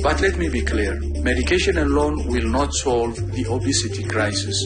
But let me be clear, medication alone will not solve the obesity crisis.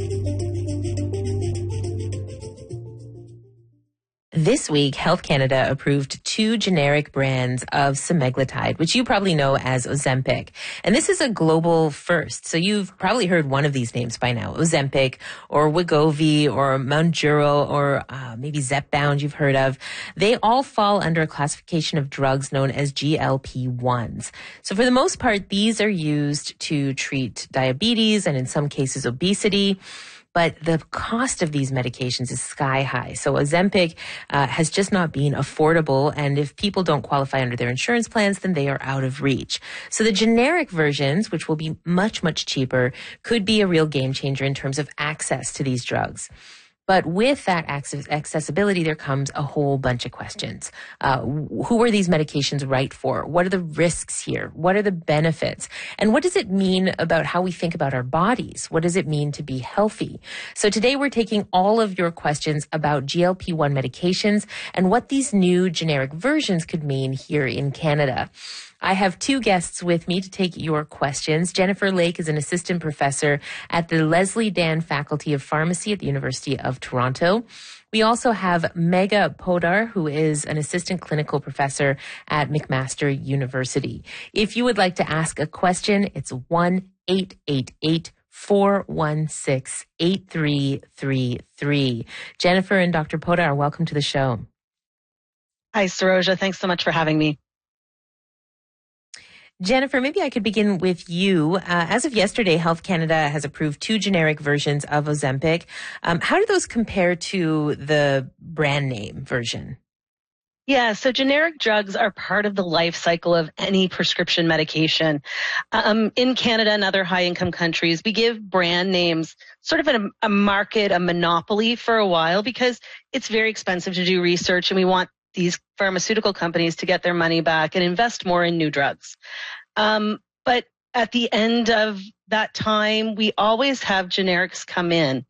This week, Health Canada approved 2 generic brands of semaglutide, which you probably know as Ozempic. And this is a global first. So you've probably heard one of these names by now, Ozempic or Wegovy or Mounjaro or maybe Zepbound you've heard of. They all fall under a classification of drugs known as GLP-1s. So for the most part, these are used to treat diabetes and in some cases obesity. But the cost of these medications is sky high. So Ozempic has just not been affordable. And if people don't qualify under their insurance plans, then they are out of reach. So the generic versions, which will be much, much cheaper, could be a real game changer in terms of access to these drugs. But with that accessibility, there comes a whole bunch of questions. Who are these medications right for? What are the risks here? What are the benefits? And what does it mean about how we think about our bodies? What does it mean to be healthy? So today we're taking all of your questions about GLP-1 medications and what these new generic versions could mean here in Canada. I have 2 guests with me to take your questions. Jennifer Lake is an assistant professor at the Leslie Dan Faculty of Pharmacy at the University of Toronto. We also have Megha Podar, who is an assistant clinical professor at McMaster University. If you would like to ask a question, it's 1-888-416-8333. Jennifer and Dr. Podar, welcome to the show. Hi, Saroja. Thanks so much for having me. Jennifer, maybe I could begin with you. As of yesterday, Health Canada has approved 2 generic versions of Ozempic. How do those compare to the brand name version? Yeah, so generic drugs are part of the life cycle of any prescription medication. In Canada and other high-income countries, we give brand names sort of a market, a monopoly for a while because it's very expensive to do research and we want these pharmaceutical companies to get their money back and invest more in new drugs. But at the end of that time, we always have generics come in.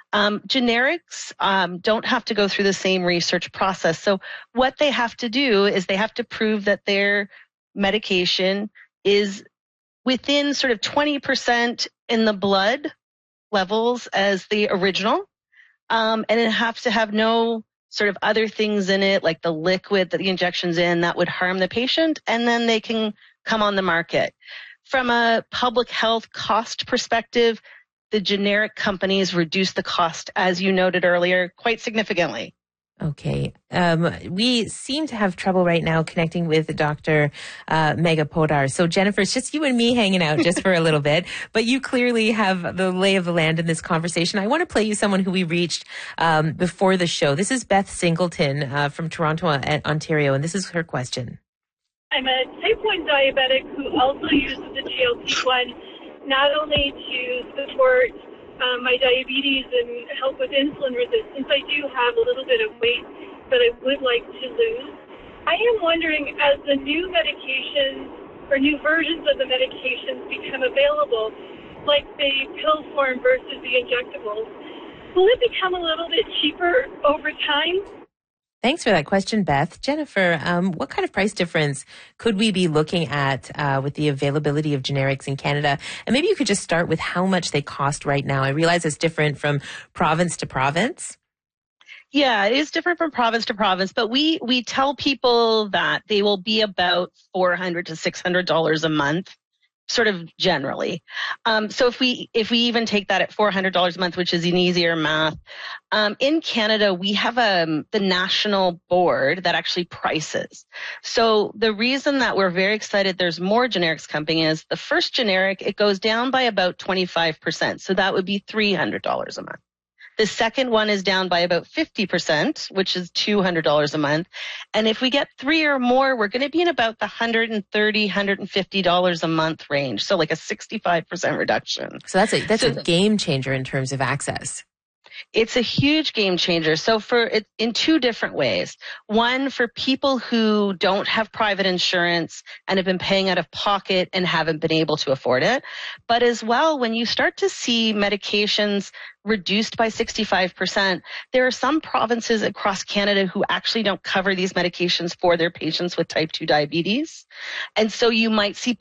Generics don't have to go through the same research process. So what they have to do is they have to prove that their medication is within sort of 20% in the blood levels as the original. And it has to have no sort of other things in it, like the liquid that the injection's in, that would harm the patient, and then they can come on the market. From a public health cost perspective, the generic companies reduce the cost, as you noted earlier, quite significantly. Okay. We seem to have trouble right now connecting with Dr. Megha Podar. So Jennifer, it's just you and me hanging out just for a little bit, but you clearly have the lay of the land in this conversation. I want to play you someone who we reached before the show. This is Beth Singleton from Toronto, Ontario, and this is her question. I'm a type 1 diabetic who also uses the GLP-1 not only to support my diabetes and help with insulin resistance. I do have a little bit of weight that I would like to lose. I am wondering, as the new medications or new versions of the medications become available, like the pill form versus the injectables, will it become a little bit cheaper over time? Thanks for that question, Beth. Jennifer, what kind of price difference could we be looking at with the availability of generics in Canada? And maybe you could just start with how much they cost right now. I realize it's different from province to province. Yeah, it is different from province to province, but we tell people that they will be about $400 to $600 a month, sort of generally. So if we even take that at $400 a month, which is an easier math, in Canada, we have the national board that actually prices. So the reason that we're very excited there's more generics coming is the first generic, it goes down by about 25%. So that would be $300 a month. The second one is down by about 50%, which is $200 a month. And if we get 3 or more, we're going to be in about the $130, $150 a month range. So like a 65% reduction. So that's a game changer in terms of access. It's a huge game changer. So in 2 different ways. One, for people who don't have private insurance and have been paying out of pocket and haven't been able to afford it. But as well, when you start to see medications reduced by 65%, there are some provinces across Canada who actually don't cover these medications for their patients with type 2 diabetes. And so you might see